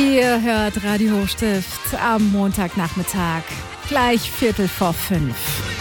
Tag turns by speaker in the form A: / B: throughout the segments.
A: Ihr hört Radio Hochstift am Montagnachmittag, gleich 4:45.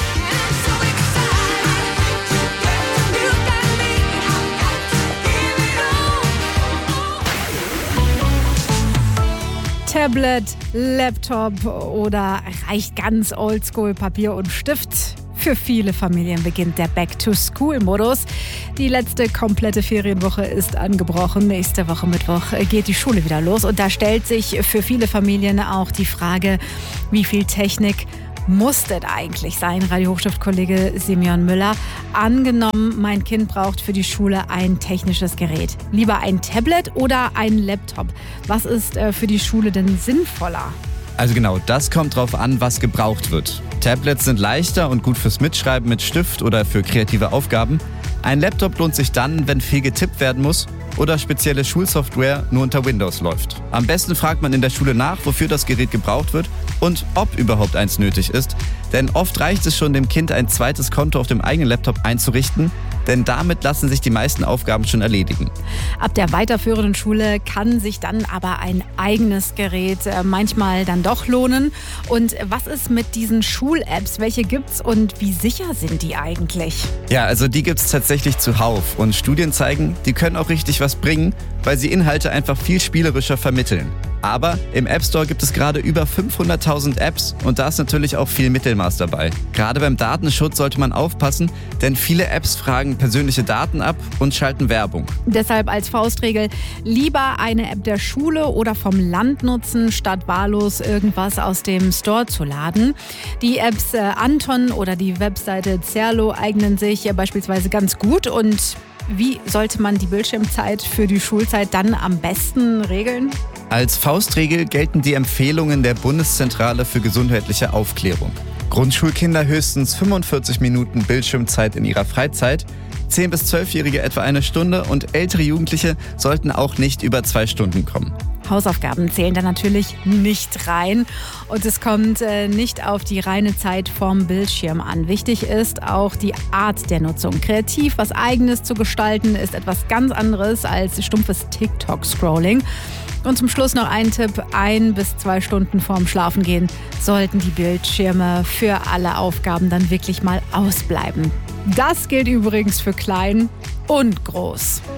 A: Tablet, Laptop oder reicht ganz oldschool Papier und Stift? Für viele Familien beginnt der Back-to-School-Modus. Die letzte komplette Ferienwoche ist angebrochen. Nächste Woche Mittwoch geht die Schule wieder los. Und da stellt sich für viele Familien auch die Frage, wie viel Technik muss denn eigentlich sein? Radio Hochstift-Kollege Simeon Müller. Angenommen, mein Kind braucht für die Schule ein technisches Gerät. Lieber ein Tablet oder ein Laptop? Was ist für die Schule denn sinnvoller?
B: Also genau, das kommt drauf an, was gebraucht wird. Tablets sind leichter und gut fürs Mitschreiben mit Stift oder für kreative Aufgaben. Ein Laptop lohnt sich dann, wenn viel getippt werden muss oder spezielle Schulsoftware nur unter Windows läuft. Am besten fragt man in der Schule nach, wofür das Gerät gebraucht wird und ob überhaupt eins nötig ist. Denn oft reicht es schon, dem Kind ein zweites Konto auf dem eigenen Laptop einzurichten, denn damit lassen sich die meisten Aufgaben schon erledigen.
A: Ab der weiterführenden Schule kann sich dann aber ein eigenes Gerät manchmal dann doch lohnen. Und was ist mit diesen Schul-Apps? Welche gibt's und wie sicher sind die eigentlich?
B: Ja, also die gibt's tatsächlich zuhauf und Studien zeigen, die können auch richtig was bringen, weil sie Inhalte einfach viel spielerischer vermitteln. Aber im App Store gibt es gerade über 500.000 Apps und da ist natürlich auch viel Mittelmaß dabei. Gerade beim Datenschutz sollte man aufpassen, denn viele Apps fragen persönliche Daten ab und schalten Werbung.
A: Deshalb als Faustregel lieber eine App der Schule oder vom Land nutzen, statt wahllos irgendwas aus dem Store zu laden. Die Apps Anton oder die Webseite Zerlo eignen sich beispielsweise ganz gut. Und wie sollte man die Bildschirmzeit für die Schulzeit dann am besten regeln?
B: Als Faustregel gelten die Empfehlungen der Bundeszentrale für gesundheitliche Aufklärung. Grundschulkinder höchstens 45 Minuten Bildschirmzeit in ihrer Freizeit, 10- bis 12-Jährige etwa eine Stunde und ältere Jugendliche sollten auch nicht über 2 Stunden kommen.
A: Hausaufgaben zählen da natürlich nicht rein und es kommt nicht auf die reine Zeit vorm Bildschirm an. Wichtig ist auch die Art der Nutzung. Kreativ was Eigenes zu gestalten ist etwas ganz anderes als stumpfes TikTok-Scrolling. Und zum Schluss noch ein Tipp: 1 bis 2 Stunden vorm Schlafengehen sollten die Bildschirme für alle Aufgaben dann wirklich mal ausbleiben. Das gilt übrigens für klein und groß.